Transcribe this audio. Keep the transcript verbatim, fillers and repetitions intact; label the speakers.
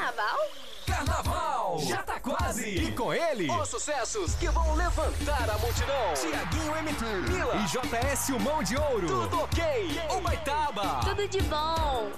Speaker 1: carnaval?
Speaker 2: Carnaval já tá quase!
Speaker 3: E com ele,
Speaker 2: os sucessos que vão levantar a multidão.
Speaker 3: Tiaguinho M T,
Speaker 2: Mila
Speaker 3: e J S o Mão de Ouro.
Speaker 2: Tudo ok? O Baitaba.
Speaker 1: Tudo de bom.